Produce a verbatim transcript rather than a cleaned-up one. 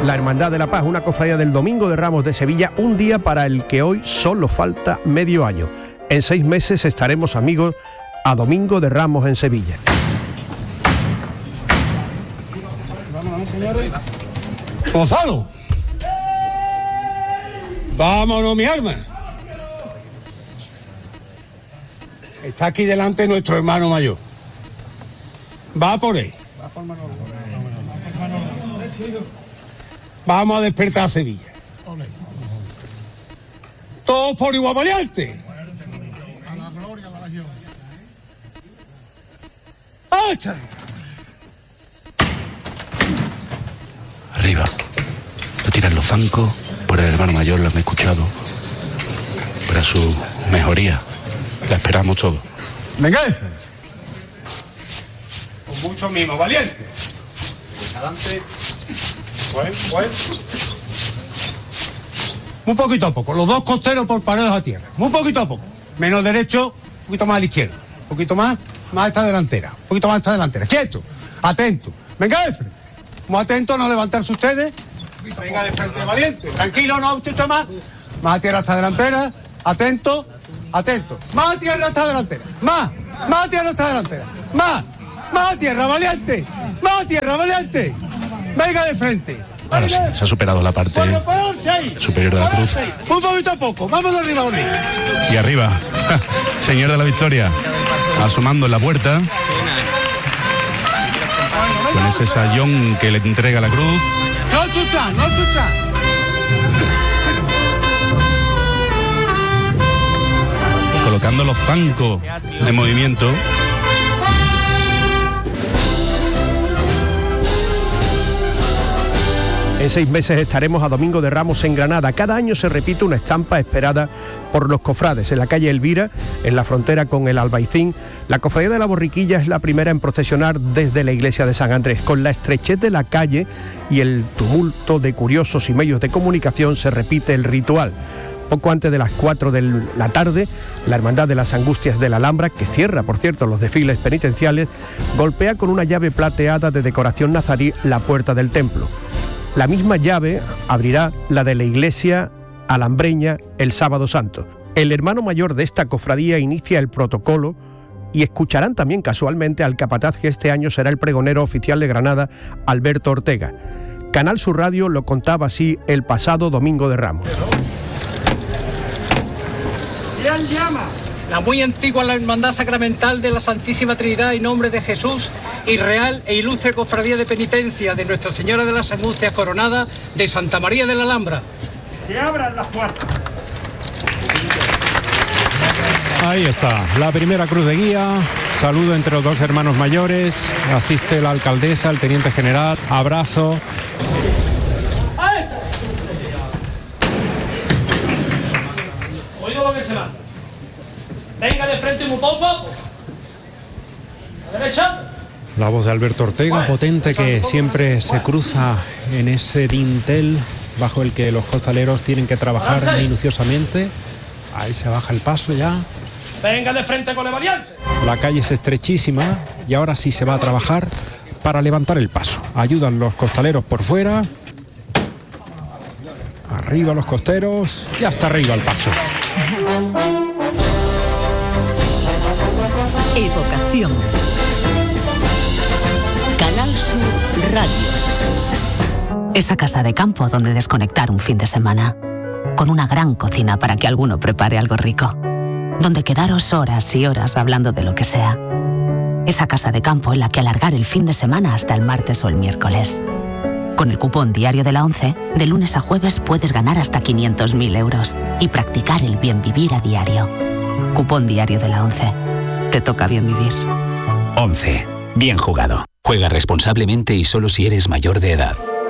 La Hermandad de la Paz, una cofradía del Domingo de Ramos de Sevilla, un día para el que hoy solo falta medio año. En seis meses estaremos amigos a Domingo de Ramos en Sevilla. Gonzalo, vámonos, mi alma. Está aquí delante nuestro hermano mayor. Va por él. Vamos a despertar a Sevilla. Todos por igual valiente. ¡Acha! Arriba. Lo tiran los zancos. Por el hermano mayor lo han escuchado. Para su mejoría. La esperamos todos. Venga, con mucho mimo, valiente. Adelante. Pues, pues. Muy poquito a poco. Los dos costeros por parados a tierra. Muy poquito a poco. Menos derecho, un poquito más a la izquierda. Un poquito más, más esta delantera. Un poquito más esta delantera. Quieto. Atento. Venga de frente. Muy atento a no levantarse ustedes. Venga de frente, valiente. Tranquilo, no, muchacho más. Más a tierra esta delantera. Atento. Atento. Más a tierra esta delantera. Más. Más a tierra esta delantera. Más. Más a tierra, valiente. Más a tierra, valiente. Venga de frente. Ahora sí, se ha superado la parte superior de la cruz. Un poquito a poco. Vámonos arriba, Oli. Y arriba, Señor de la Victoria, asomando en la puerta. Con ese sayón que le entrega la cruz. No chucha, no chucha. Colocando los zancos en movimiento. En seis meses estaremos a Domingo de Ramos en Granada. Cada año se repite una estampa esperada por los cofrades. En la calle Elvira, en la frontera con el Albaicín, la cofradía de la Borriquilla es la primera en procesionar desde la iglesia de San Andrés. Con la estrechez de la calle y el tumulto de curiosos y medios de comunicación se repite el ritual. Poco antes de las cuatro de la tarde, la Hermandad de las Angustias de la Alhambra, que cierra, por cierto, los desfiles penitenciales, golpea con una llave plateada de decoración nazarí la puerta del templo. La misma llave abrirá la de la iglesia alhambreña el sábado santo. El hermano mayor de esta cofradía inicia el protocolo y escucharán también casualmente al capataz que este año será el pregonero oficial de Granada, Alberto Ortega. Canal Sur Radio lo contaba así el pasado Domingo de Ramos. ¿Quién llama? La muy antigua la Hermandad Sacramental de la Santísima Trinidad en nombre de Jesús y Real e Ilustre Cofradía de Penitencia de Nuestra Señora de las Angustias Coronada de Santa María de la Alhambra. Que abran las puertas. Ahí está, la primera cruz de guía, saludo entre los dos hermanos mayores, asiste la alcaldesa, el teniente general, abrazo. Oigo lo que se va. Venga de frente muy poco. A la derecha. La voz de Alberto Ortega, potente, que siempre se cruza en ese dintel bajo el que los costaleros tienen que trabajar minuciosamente. Ahí se baja el paso ya. Venga de frente con el valiente. La calle es estrechísima y ahora sí se va a trabajar para levantar el paso. Ayudan los costaleros por fuera. Arriba los costeros y hasta arriba el paso. Evocación. Canal Sur Radio. Esa casa de campo donde desconectar un fin de semana. Con una gran cocina para que alguno prepare algo rico. Donde quedaros horas y horas hablando de lo que sea. Esa casa de campo en la que alargar el fin de semana hasta el martes o el miércoles. Con el cupón diario de la ONCE, de lunes a jueves puedes ganar hasta quinientos mil euros y practicar el bien vivir a diario. Cupón diario de la ONCE. Te toca bien vivir. ONCE. Bien jugado. Juega responsablemente y solo si eres mayor de edad.